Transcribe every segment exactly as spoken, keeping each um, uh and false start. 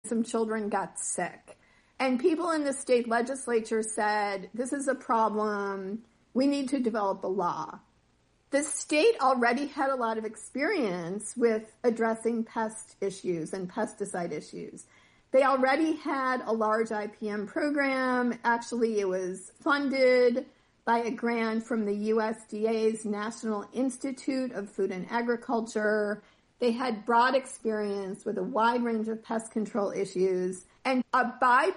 some children got sick. And people in the state legislature said, this is a problem. We need to develop a law. The state already had a lot of experience with addressing pest issues and pesticide issues. They already had a large I P M program. Actually, it was funded by a grant from the U S D A's National Institute of Food and Agriculture. They had broad experience with a wide range of pest control issues. And a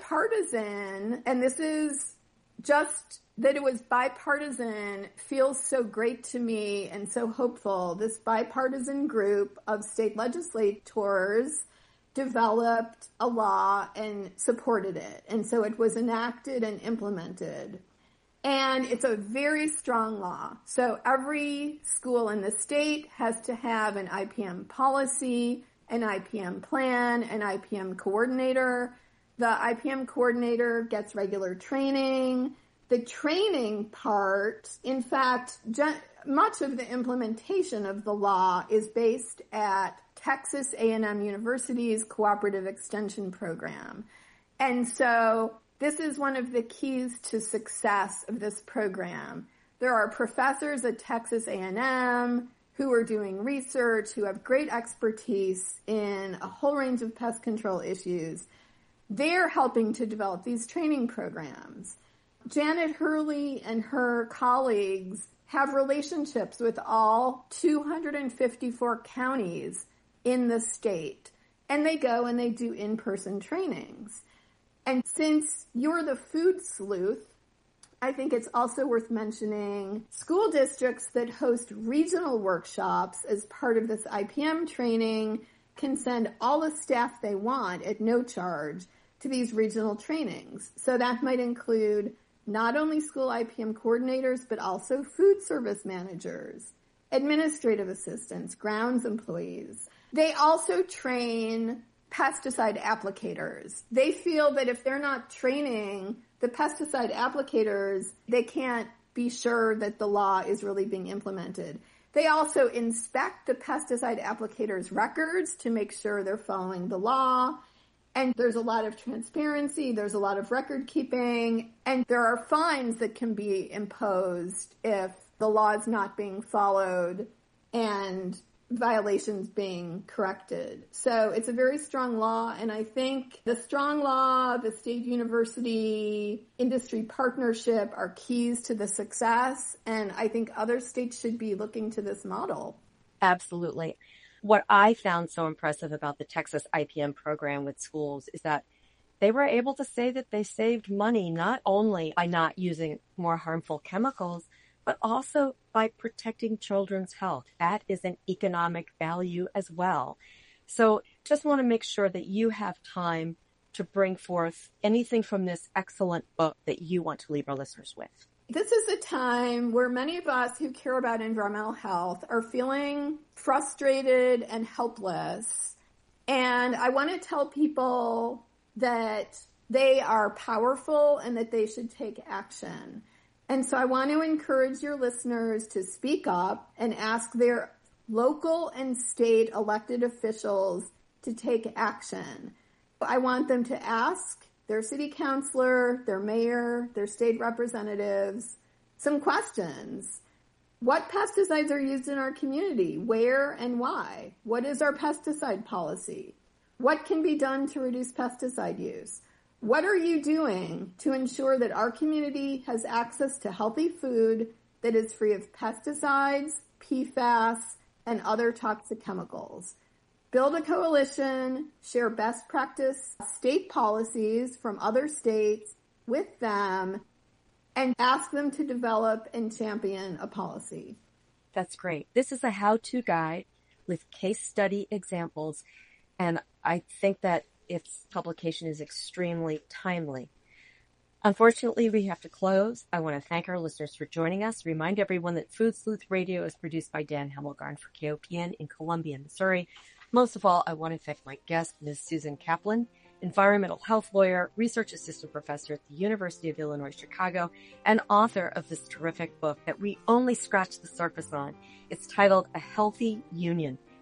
bipartisan, and this is just that it was bipartisan, feels so great to me and so hopeful. This bipartisan group of state legislators developed a law and supported it. And so it was enacted and implemented. And it's a very strong law. So every school in the state has to have an I P M policy, an I P M plan, an I P M coordinator. The I P M coordinator gets regular training. The training part, in fact, much of the implementation of the law is based at Texas A and M University's Cooperative Extension Program. And so this is one of the keys to success of this program. There are professors at Texas A and M who are doing research, who have great expertise in a whole range of pest control issues. They're helping to develop these training programs. Janet Hurley and her colleagues have relationships with all two hundred fifty-four counties in the state, and they go and they do in-person trainings. And since you're the food sleuth, I think it's also worth mentioning school districts that host regional workshops as part of this I P M training can send all the staff they want at no charge to these regional trainings. So that might include not only school I P M coordinators, but also food service managers, administrative assistants, grounds employees. They also train pesticide applicators. They feel that if they're not training the pesticide applicators, they can't be sure that the law is really being implemented. They also inspect the pesticide applicators' records to make sure they're following the law. And there's a lot of transparency, there's a lot of record keeping, and there are fines that can be imposed if the law is not being followed and violations being corrected. So it's a very strong law, and I think the strong law, the state university industry partnership are keys to the success, and I think other states should be looking to this model. Absolutely. What I found so impressive about the Texas I P M program with schools is that they were able to say that they saved money not only by not using more harmful chemicals, but also by protecting children's health. That is an economic value as well. So just want to make sure that you have time to bring forth anything from this excellent book that you want to leave our listeners with. This is a time where many of us who care about environmental health are feeling frustrated and helpless. And I want to tell people that they are powerful and that they should take action. And so I want to encourage your listeners to speak up and ask their local and state elected officials to take action. I want them to ask their city councilor, their mayor, their state representatives some questions. What pesticides are used in our community? Where and why? What is our pesticide policy? What can be done to reduce pesticide use? What are you doing to ensure that our community has access to healthy food that is free of pesticides, P FAS, and other toxic chemicals? Build a coalition, share best practice state policies from other states with them, and ask them to develop and champion a policy. That's great. This is a how-to guide with case study examples, and I think that its publication is extremely timely. Unfortunately, we have to close. I want to thank our listeners for joining us. Remind everyone that Food Sleuth Radio is produced by Dan Hemmelgarn for K O P N in Columbia, Missouri. Most of all, I want to thank my guest, Miz Susan Kaplan, environmental health lawyer, research assistant professor at the University of Illinois Chicago, and author of this terrific book that we only scratched the surface on. It's titled A Healthy Union,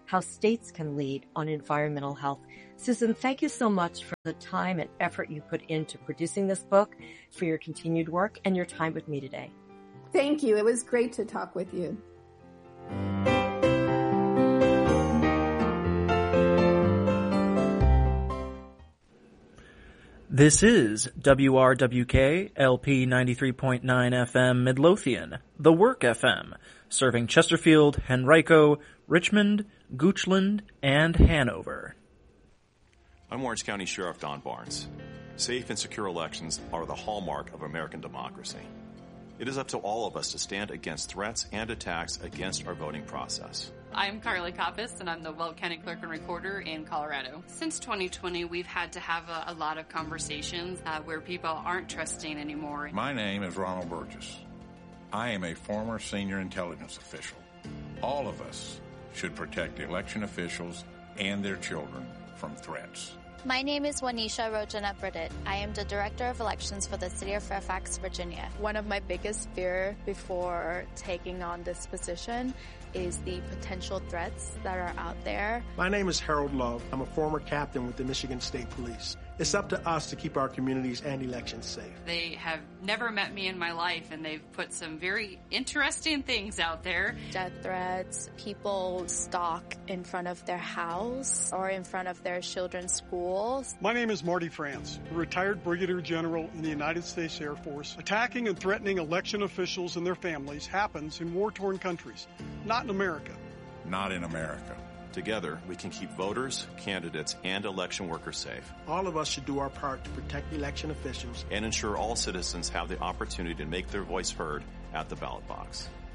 how states can lead on environmental health. Susan, thank you so much for the time and effort you put into producing this book, for your continued work, and your time with me today. Thank you. It was great to talk with you. This is W R W K L P ninety-three point nine F M Midlothian, the Work F M, serving Chesterfield, Henrico, Richmond, Goochland, and Hanover. I'm Orange County Sheriff Don Barnes. Safe and secure elections are the hallmark of American democracy. It is up to all of us to stand against threats and attacks against our voting process. I'm Carly Coppice, and I'm the Weld County Clerk and Recorder in Colorado. Since twenty twenty, we've had to have a, a lot of conversations uh, where people aren't trusting anymore. My name is Ronald Burgess. I am a former senior intelligence official. All of us should protect election officials and their children from threats. My name is Wanisha Rojana Burdett. I am the Director of Elections for the City of Fairfax, Virginia. One of my biggest fears before taking on this position is the potential threats that are out there. My name is Harold Love. I'm a former captain with the Michigan State Police. It's up to us to keep our communities and elections safe. They have never met me in my life, and they've put some very interesting things out there. Death threats, people stalk in front of their house or in front of their children's schools. My name is Marty France, a retired Brigadier General in the United States Air Force. Attacking and threatening election officials and their families happens in war-torn countries, not in America. Not in America. Together, we can keep voters, candidates, and election workers safe. All of us should do our part to protect election officials and ensure all citizens have the opportunity to make their voice heard at the ballot box.